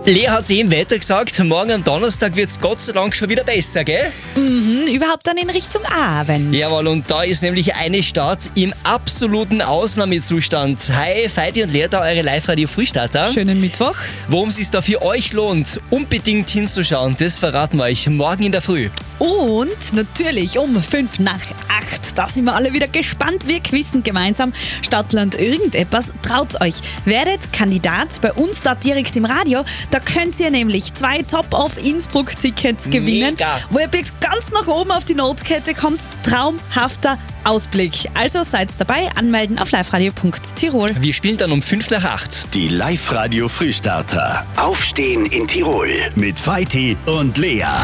Lea hat es eben weiter gesagt, morgen am Donnerstag wird es Gott sei Dank schon wieder besser, gell? Überhaupt dann in Richtung Abend. Jawohl, und da ist nämlich eine Stadt im absoluten Ausnahmezustand. Hi, Feidi und Lea, da eure Live-Radio-Frühstarter. Schönen Mittwoch. Worum es sich da für euch lohnt, unbedingt hinzuschauen, das verraten wir euch morgen in der Früh. Und natürlich um 5 nach 8. Da sind wir alle wieder gespannt. Wir quizzen gemeinsam Stadtland irgendetwas. Traut euch. Werdet Kandidat bei uns da direkt im Radio. Da könnt ihr nämlich 2 Top-of-Innsbruck-Tickets gewinnen. Mega. Wo ihr bis ganz nach oben auf die Notkette kommt. Traumhafter Ausblick. Also seid dabei. Anmelden auf liveradio.tirol. Wir spielen dann um 5 nach 8. Die Live-Radio Frühstarter. Aufstehen in Tirol mit Feiti und Lea.